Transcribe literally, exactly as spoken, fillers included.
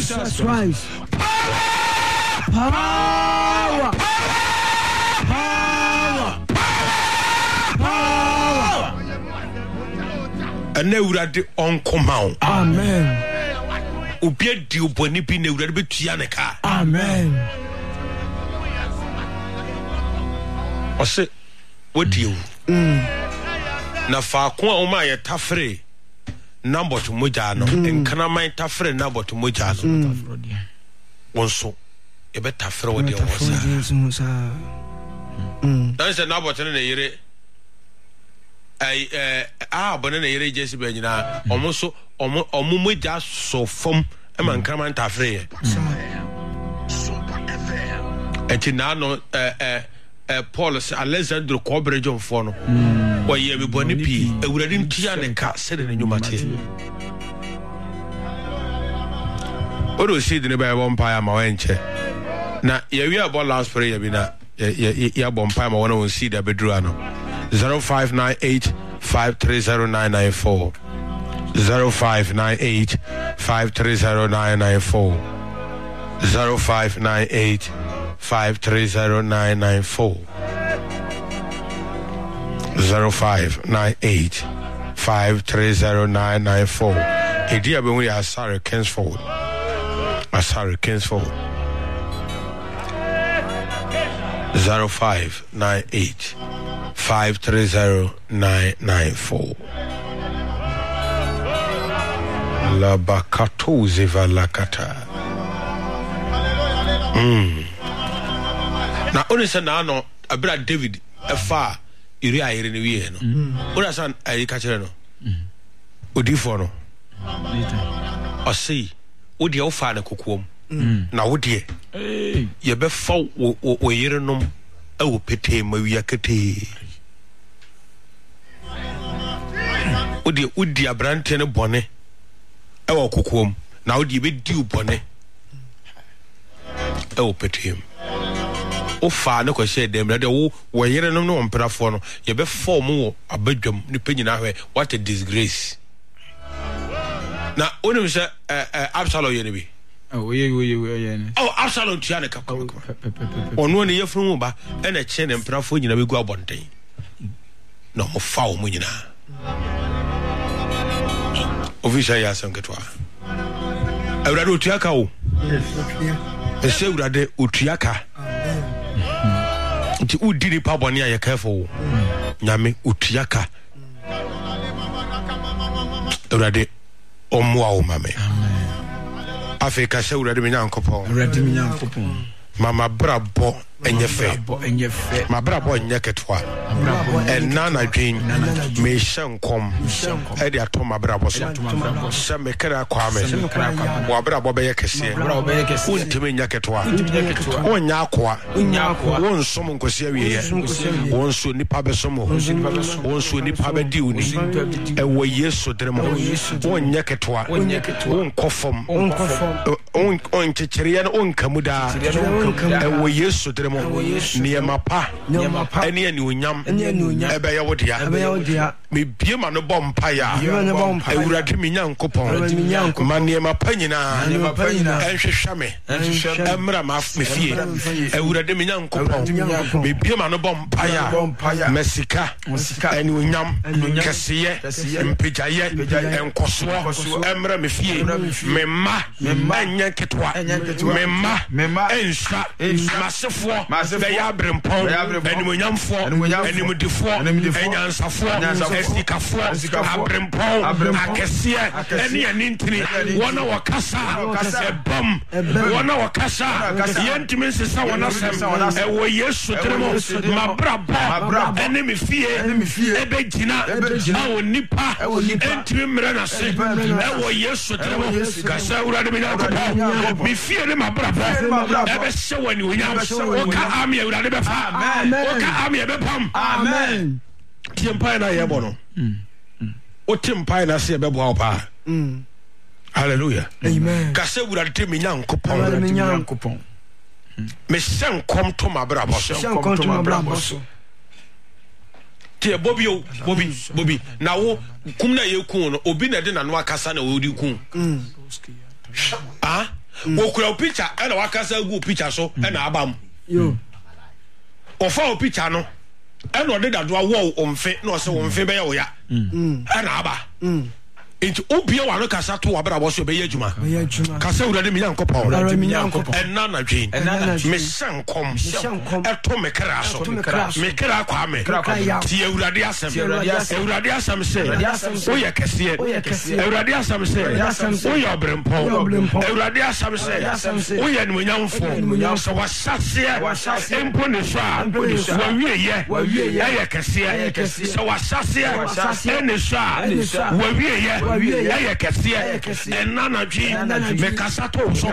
Jesus Christ. Power. Power. Power. And now we on command. Amen. Ubia di uboni bi na urade betuaneka. Amen. Ose wodi mm na fa ko a oma ye tafre number to moja no enkana man tafre number to moja no wonso e be tafre wodi wosa mm dan se number to na yire ai eh ah bone na yire jesi be nyina omo so omo omo moja so fom e man kan man tafre ye e ti na no eh eh Uh, Paul Alexander Cobrejon for no, or ye be boni pi, a wedding tian cat said in a new mate. What do you see the neighbor vampire, my enche? Now, ye are about last prayer, Bina, ya vampire, one will see the bedruano. zero five nine eight five three zero nine nine four zero five nine eight five three zero nine nine four zero five nine eight five three zero nine nine four zero five nine eight five three zero nine nine four. A dear when we are sorry, Kingsford. A sorry, Kingsford. Zero five nine eight five three zero nine nine four. La Bakato Ziva Lakata. Hmm. Na oni se na no abra David efa iri ayire ne wie no ora san ayi ka kire no odifo no o sei odi o fa na kokoom na wodi e ye be fa wo yire nom e wo pete mawia kete odi odi abrante ne bone e wo kokoom na odi be di bone e wo pete o fa ne ko she dem de wo wo yere no no mprafo no ye be form wo abadwam ni penyina hwe. What a disgrace. Na onim se Absalom ye ne bi oh ye ye ye ne oh Absalom tia ne ka ko ono ne yefru mu ba e na che ne mprafo nyina be gu abonten no mo fa wo mu nyina official ya sam ketwa awrade otuaka wo yes ese awrade otuaka nti udi ni pa boni aye careful nyame otuaka awrade omwa o mame Africa se awrade me nyankopon awrade me nyankopon mama brabo enye fe enye fe ma brabo enye ketwa en nana dwen me hyenkom e de ato ma brabo so se me kra kwa me wa brabo be yekese untime nya ketwa onya akwa won som nkosi awiye won so nipa be somo won so nipa be diuni e wo Yesu dremo onya ketwa won kofom on on chechiriya no on kamuda e wo Yesu dremo niema pa ene ani onyam ebe ya wodia me bie ma no bompa ya ewurade me nyankopon ma niema pa nyina enhwehwa me emra ma me fie ewurade me nyankopon me bie ma no bompa ya mesika ene onyam kesiye mpejaye enkoso emra me fie me ma anya ketwa me ma ensha masefo be ya brempon enimonyamfo enimudifo enyansafo esikafo abrempon akese ene anintini wona wakasa ebam wona wakasa yentimi sesa wona sem ewo Yesu tremo mabrabo enimi fie ebegina awo nipa entimi mra na se ewo Yesu tremo kasa urade me nyankopon mi fie ne mabrabo ebe se wani onyam oka ami urade be fa oka ami be pam amen tiempa na yebo no o tiempa na se be bo pa hallelujah amen kasa urade me nyankopon me nyankopon me senkom to mabrabo so senkom to mabrabo so tie bobi o bobi bobi na wo kum na ye kun no obi na de na no akasa na wo di kun ah wo kura picture e na wakasa gu picture so e na abam yo ofa o picture no e na ode dadoa wo omfe na o se omfe be ye wo ya e na aba Into Ubia wano kasa to wabra boso be yejuma. Kasa urade mi yankopon. Enna na dwen. Me sankom. Eto me kra so. Me kra kwa me. Ti urade asem. Urade asem se. Oye kese. Urade asem se. Oye obrempo. Urade asem se. Oye nmunyamfo. So wasase empo ne so. Wa wieye. Aye kese. So wasase ene so. Wa wieye. Aye kese. Enna na dwen. Me kasa to so